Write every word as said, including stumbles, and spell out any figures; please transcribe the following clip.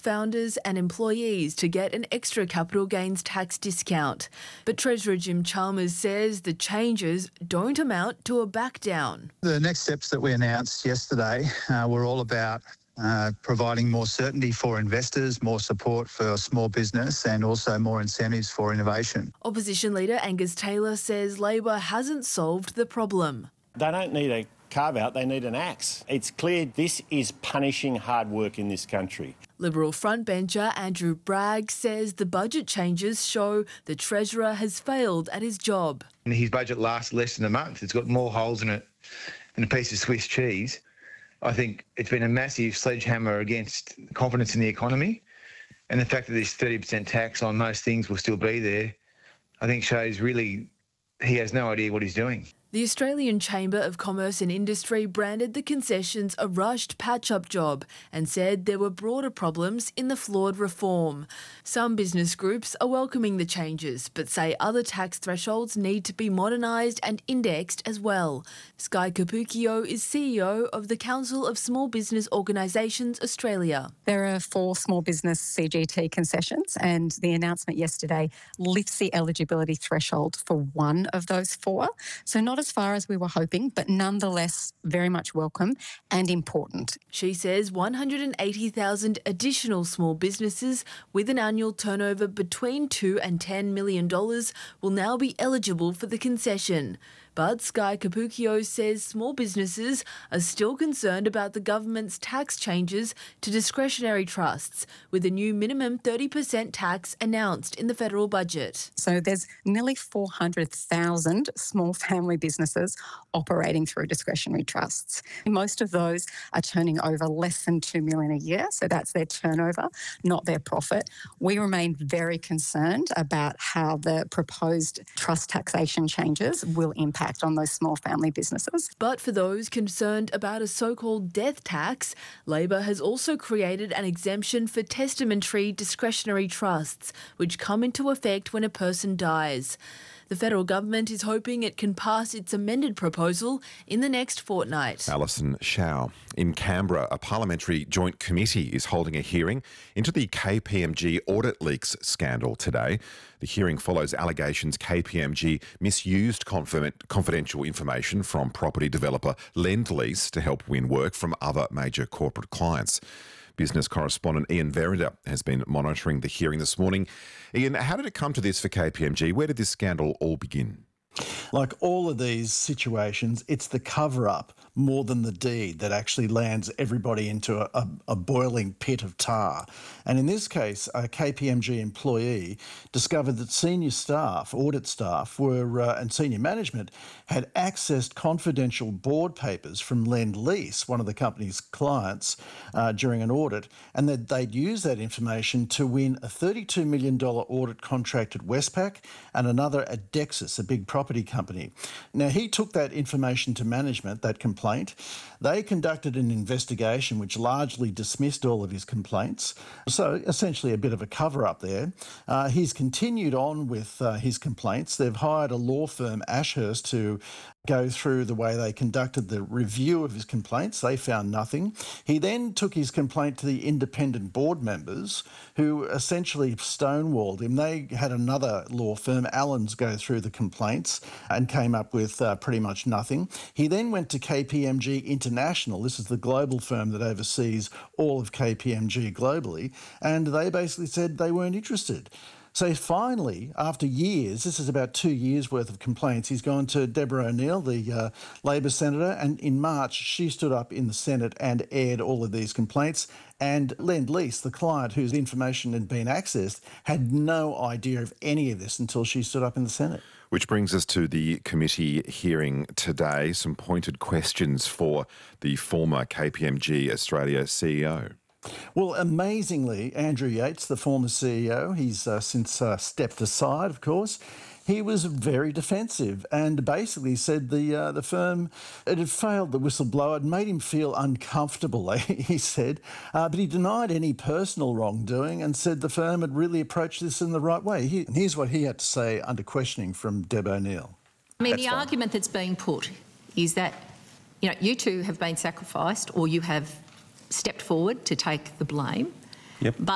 founders and employees to get an extra capital gains tax discount. But Treasurer Jim Chalmers says the changes don't amount to a back down. The next steps that we announced yesterday uh, were all about Uh, providing more certainty for investors, more support for small business and also more incentives for innovation. Opposition leader Angus Taylor says Labor hasn't solved the problem. They don't need a carve-out, they need an axe. It's clear this is punishing hard work in this country. Liberal frontbencher Andrew Bragg says the budget changes show the Treasurer has failed at his job. His budget lasts less than a month. It's got more holes in it than a piece of Swiss cheese. I think it's been a massive sledgehammer against confidence in the economy, and the fact that this thirty percent tax on most things will still be there, I think shows really he has no idea what he's doing. The Australian Chamber of Commerce and Industry branded the concessions a rushed patch-up job and said there were broader problems in the flawed reform. Some business groups are welcoming the changes, but say other tax thresholds need to be modernised and indexed as well. Sky Cappuccio is C E O of the Council of Small Business Organisations Australia. There are four small business C G T concessions, and the announcement yesterday lifts the eligibility threshold for one of those four. So not as far as we were hoping, but nonetheless very much welcome and important. She says one hundred eighty thousand additional small businesses with an annual turnover between two and ten million dollars will now be eligible for the concession. But Sky Cappuccio says small businesses are still concerned about the government's tax changes to discretionary trusts, with a new minimum thirty percent tax announced in the federal budget. So there's nearly four hundred thousand small family businesses operating through discretionary trusts. Most of those are turning over less than two million dollars a year, so that's their turnover, not their profit. We remain very concerned about how the proposed trust taxation changes will impact on those small family businesses. But for those concerned about a so-called death tax, Labor has also created an exemption for testamentary discretionary trusts, which come into effect when a person dies. The federal government is hoping it can pass its amended proposal in the next fortnight. Alison Shao. In Canberra, a parliamentary joint committee is holding a hearing into the K P M G audit leaks scandal today. The hearing follows allegations K P M G misused confidential information from property developer Lendlease to help win work from other major corporate clients. Business correspondent Ian Verrider has been monitoring the hearing this morning. Ian, how did it come to this for K P M G? Where did this scandal all begin? Like all of these situations, it's the cover-up more than the deed that actually lands everybody into a, a, a boiling pit of tar. And in this case, a K P M G employee discovered that senior staff, audit staff, were uh, and senior management had accessed confidential board papers from Lendlease, one of the company's clients, uh, during an audit, and that they'd used that information to win a thirty-two million dollars audit contract at Westpac and another at Dexus, a big property company. Now, he took that information to management, that complaint. They conducted an investigation which largely dismissed all of his complaints. So essentially a bit of a cover-up there. Uh, he's continued on with uh, his complaints. They've hired a law firm, Ashurst, to go through the way they conducted the review of his complaints. They found nothing. He then took his complaint to the independent board members, who essentially stonewalled him. They had another law firm, Allens, go through the complaints and came up with uh, pretty much nothing. He then went to K P M G International. This is the global firm that oversees all of K P M G globally, and they basically said they weren't interested. So finally, after years, this is about two years' worth of complaints, he's gone to Deborah O'Neill, the uh, Labor senator, and in March she stood up in the Senate and aired all of these complaints. And Lendlease, the client whose information had been accessed, had no idea of any of this until she stood up in the Senate. Which brings us to the committee hearing today. Some pointed questions for the former K P M G Australia C E O. Well, amazingly, Andrew Yates, the former C E O, he's uh, since uh, stepped aside, of course. He was very defensive and basically said the uh, the firm, it had failed the whistleblower. It made him feel uncomfortable, he said. Uh, but he denied any personal wrongdoing and said the firm had really approached this in the right way. He, and here's what he had to say under questioning from Deb O'Neill. I mean, That's the fine. argument that's being put is that, you know, you two have been sacrificed or you have stepped forward to take the blame. Yep. But